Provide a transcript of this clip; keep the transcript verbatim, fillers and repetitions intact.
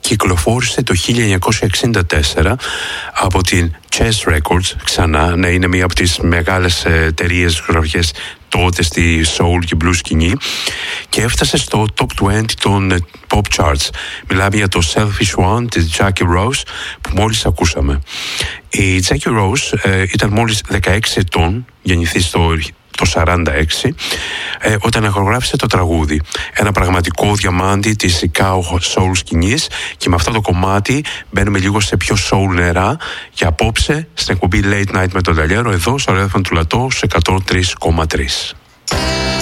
κυκλοφόρησε το χίλια εννιακόσια εξήντα τέσσερα από την Chess Records, ξανά, να είναι μία από τις μεγάλες εταιρείες δισκογραφικές τότε στη soul και blues σκηνή, και έφτασε στο top είκοσι των pop charts. Μιλάμε για το Selfish One της Jackie Rose που μόλις ακούσαμε. Η Jackie Rose ε, ήταν μόλις δεκαέξι ετών, γεννηθεί στο το σαράντα έξι, ε, όταν ηχογράφησε το τραγούδι. Ένα πραγματικό διαμάντι της Chicago soul σκηνής, και με αυτό το κομμάτι μπαίνουμε λίγο σε πιο soul νερά για απόψε στην εκπομπή Late Night με τον Ταλιέρο, εδώ στο ραδιόφωνο του Λατό, σε εκατόν τρία κόμμα τρία.